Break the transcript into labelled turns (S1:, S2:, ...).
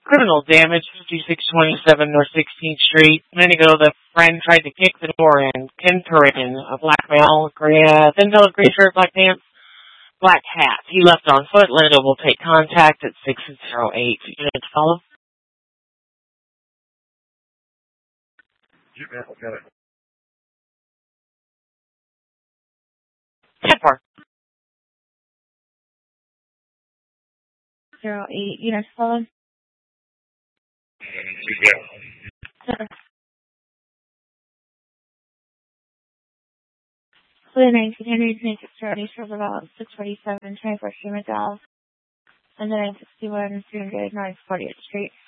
S1: Criminal damage, 5627 North 16th Street. A minute ago, the friend tried to kick the door in. Ken Turrigan, a black male, thin-colored gray shirt, black pants, black hat. He left on foot. Laredo will take contact at 608. Units follow.
S2: Got it.
S1: 10-4.
S3: 08. Units follow.
S2: Yeah.
S3: For the 1900s, 960 for about 647, 24th Street, McDowell, and the 961, 300 North 40th Street.